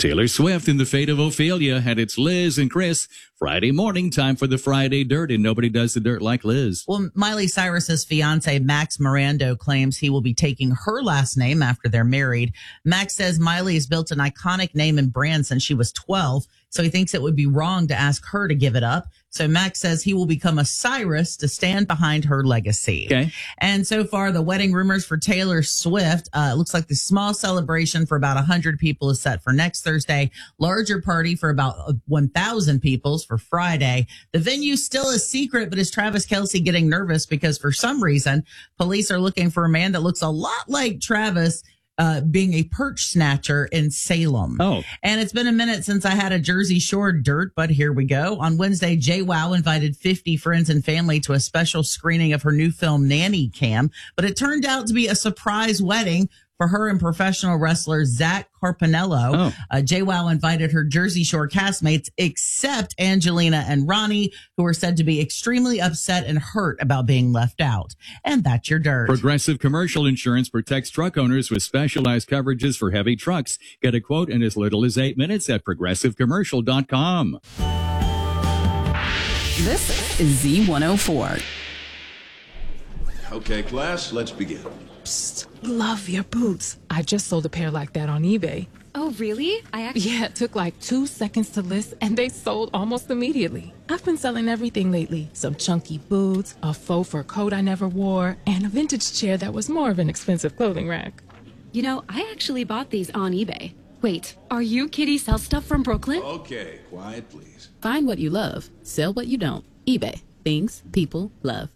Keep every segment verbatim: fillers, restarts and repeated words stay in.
Taylor Swift and the Fate of Ophelia had its Liz and Chris. Friday morning, time for the Friday Dirt, and nobody does the dirt like Liz. Well, Miley Cyrus's fiance, Max Mirando, claims he will be taking her last name after they're married. Max says Miley has built an iconic name and brand since she was twelve, so he thinks it would be wrong to ask her to give it up. So Max says he will become a Cyrus to stand behind her legacy. Okay. And so far, the wedding rumors for Taylor Swift, uh, it looks like the small celebration for about one hundred people is set for next Thursday. Larger party for about one thousand people for Friday. The venue still a secret, but is Travis Kelce getting nervous because for some reason, police are looking for a man that looks a lot like Travis Uh, being a perch snatcher in Salem. Oh. And it's been a minute since I had a Jersey Shore dirt, but here we go. On Wednesday, JWoww invited fifty friends and family to a special screening of her new film, Nanny Cam, but it turned out to be a surprise wedding for her and professional wrestler Zach Carpinello. Oh. Uh, JWoww invited her Jersey Shore castmates, except Angelina and Ronnie, who are said to be extremely upset and hurt about being left out. And that's your dirt. Progressive Commercial Insurance protects truck owners with specialized coverages for heavy trucks. Get a quote in as little as eight minutes at progressive commercial dot com. This is Z one oh four. Okay, class, let's begin. Psst, love your boots. I just sold a pair like that on eBay. Oh, really? I actually... Yeah, it took like two seconds to list, and they sold almost immediately. I've been selling everything lately. Some chunky boots, a faux fur coat I never wore, and a vintage chair that was more of an expensive clothing rack. You know, I actually bought these on eBay. Wait, are you Kitty Sell Stuff from Brooklyn? Okay, quiet, please. Find what you love. Sell what you don't. eBay. Things people love.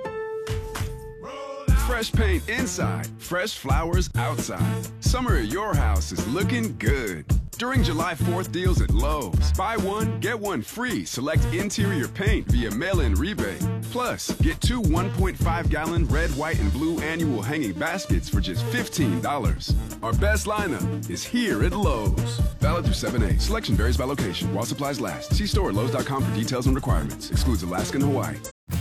Fresh paint inside, fresh flowers outside. Summer at your house is looking good. During July fourth deals at Lowe's, buy one, get one free. Select interior paint via mail-in rebate. Plus, get two one point five gallon red, white, and blue annual hanging baskets for just fifteen dollars. Our best lineup is here at Lowe's. Valid through seven eight. Selection varies by location while supplies last. See store at lowes dot com for details and requirements. Excludes Alaska and Hawaii.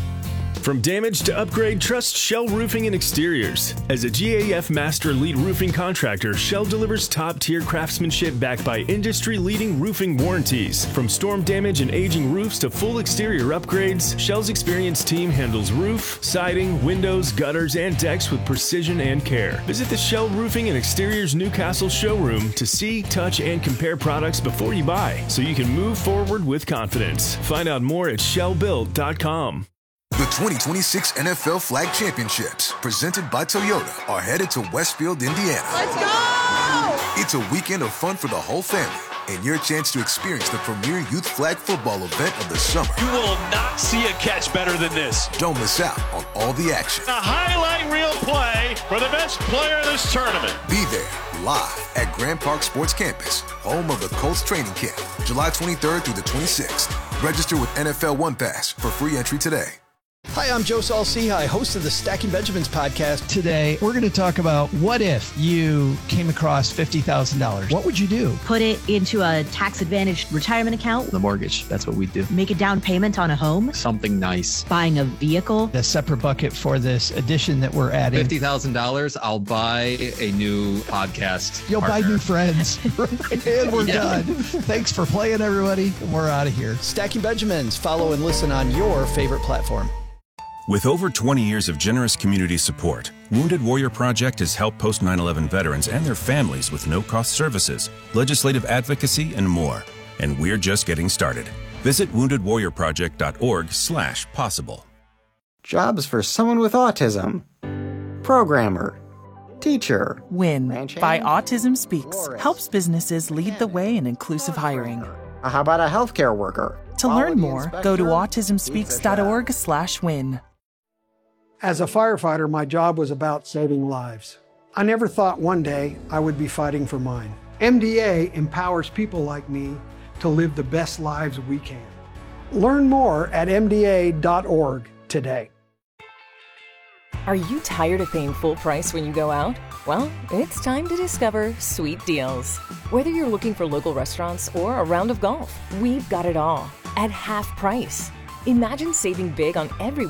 From damage to upgrade, trust Shell Roofing and Exteriors. As a G A F Master Lead Roofing Contractor, Shell delivers top-tier craftsmanship backed by industry-leading roofing warranties. From storm damage and aging roofs to full exterior upgrades, Shell's experienced team handles roof, siding, windows, gutters, and decks with precision and care. Visit the Shell Roofing and Exteriors Newcastle showroom to see, touch, and compare products before you buy, so you can move forward with confidence. Find out more at shell built dot com. The twenty twenty-six N F L Flag Championships, presented by Toyota, are headed to Westfield, Indiana. Let's go! It's a weekend of fun for the whole family and your chance to experience the premier youth flag football event of the summer. You will not see a catch better than this. Don't miss out on all the action. A highlight reel play for the best player in this tournament. Be there live at Grand Park Sports Campus, home of the Colts training camp, July twenty-third through the twenty-sixth. Register with N F L One Pass for free entry today. Hi, I'm Joe Saul-Sehy, host of the Stacking Benjamins podcast. Today, we're going to talk about what if you came across fifty thousand dollars? What would you do? Put it into a tax-advantaged retirement account. The mortgage, that's what we do. Make a down payment on a home. Something nice. Buying a vehicle. A separate bucket for this addition that we're adding. fifty thousand dollars, I'll buy a new podcast You'll partner. buy new friends. And we're Yeah. done. Thanks for playing, everybody. We're out of here. Stacking Benjamins. Follow and listen on your favorite platform. With over twenty years of generous community support, Wounded Warrior Project has helped post nine eleven veterans and their families with no-cost services, legislative advocacy, and more. And we're just getting started. Visit wounded warrior project dot org slash possible. Jobs for someone with autism. Programmer. Teacher. WIN by Autism Speaks helps businesses lead the way in inclusive hiring. How about a healthcare worker? To learn more, go to autism speaks dot org slash win. As a firefighter, my job was about saving lives. I never thought one day I would be fighting for mine. M D A empowers people like me to live the best lives we can. Learn more at M D A dot org today. Are you tired of paying full price when you go out? Well, it's time to discover Sweet Deals. Whether you're looking for local restaurants or a round of golf, we've got it all at half price. Imagine saving big on every